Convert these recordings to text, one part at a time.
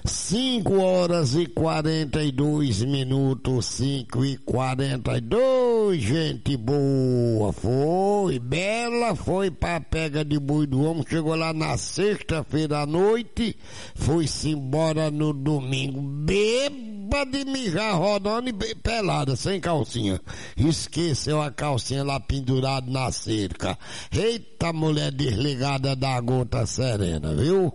5h42, 5h42, gente boa, foi, Bela foi pra pega de boi do homem, chegou lá na sexta-feira à noite, foi-se embora no domingo, bêbada de mijar rodando e pelada, sem calcinha, esqueceu a calcinha lá pendurada na cerca, eita mulher desligada da gota serena, viu?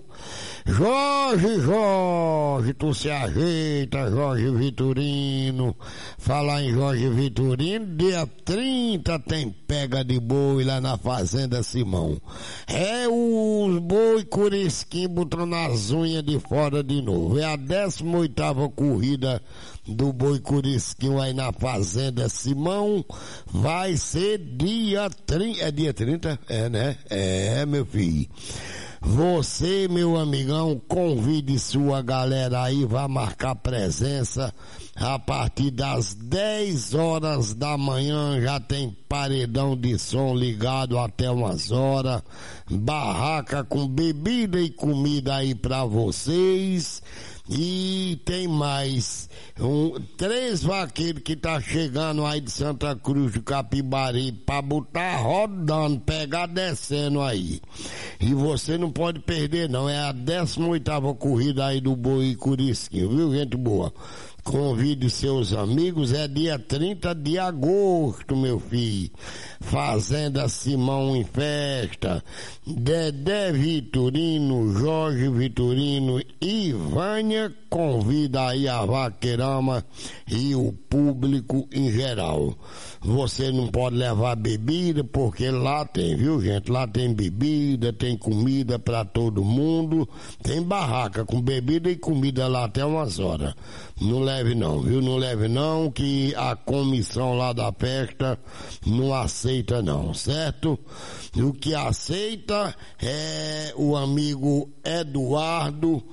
Jorge, tu se ajeita, Jorge Vitorino. Falar em Jorge Vitorino, dia 30 tem pega de boi lá na Fazenda Simão. É os boi curisquim botando as unhas de fora de novo. É a 18ª corrida do boi curisquinho aí na Fazenda Simão. Vai ser dia 30. É dia 30? É, né? É, meu filho. Você, meu amigão, convide sua galera aí, vai marcar presença a partir das 10 horas da manhã, já tem paredão de som ligado até umas horas, barraca com bebida e comida aí pra vocês. E tem mais 3 vaqueiros que tá chegando aí de Santa Cruz do Capibari pra botar rodando, pegar descendo aí. E você não pode perder não, é a 18ª corrida aí do boi curisquinho, viu, gente boa? Convide seus amigos, é dia 30 de agosto, meu filho. Fazenda Simão em festa. Dedé Vitorino, Jorge Vitorino e Vânia convida aí a vaqueirama e o público em geral. Você não pode levar bebida, porque lá tem, viu, gente? Lá tem bebida, tem comida pra todo mundo, tem barraca com bebida e comida lá até umas horas. Não leve não, viu? Não leve não, que a comissão lá da festa não aceita não, certo? O que aceita é o amigo Eduardo,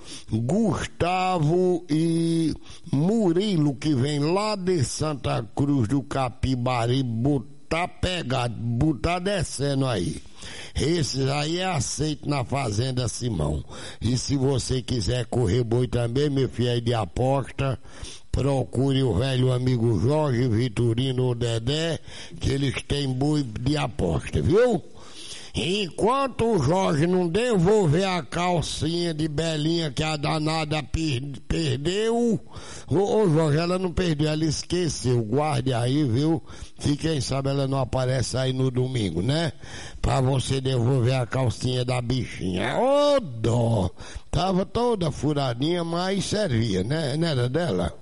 Gustavo e Murilo, que vem lá de Santa Cruz do Capibari, botar pegado, botar descendo aí. Esses aí é aceito na Fazenda Simão. E se você quiser correr boi também, meu filho, aí de aposta, procure o velho amigo Jorge Vitorino ou Dedé, que eles têm boi de aposta, viu? Enquanto o Jorge não devolver a calcinha de Belinha que a danada perdeu, ô Jorge, ela não perdeu, ela esqueceu, guarde aí, viu? Se quem sabe ela não aparece aí no domingo, né? Pra você devolver a calcinha da bichinha. Ô dó! Tava toda furadinha, mas servia, né? Não era dela?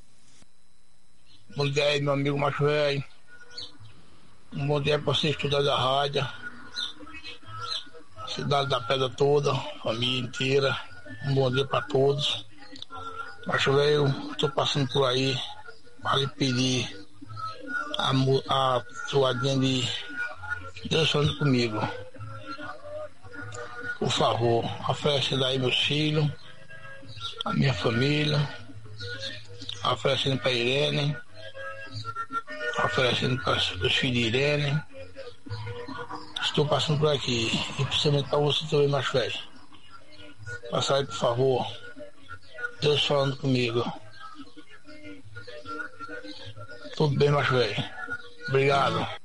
Bom dia aí, meu amigo macho velho. Um bom dia pra você estudar da rádio. Cidade da Pedra toda, família inteira. Um bom dia pra todos. Macho velho, tô passando por aí para lhe pedir a suadinha de Deus falando comigo. Por favor, oferecendo aí meus filhos, a minha família, oferecendo pra Irene, oferecendo para os filhos de Irene. Estou passando por aqui, e principalmente para você também, macho velho. Passa aí, por favor. Deus falando comigo. Tudo bem, macho velho. Obrigado.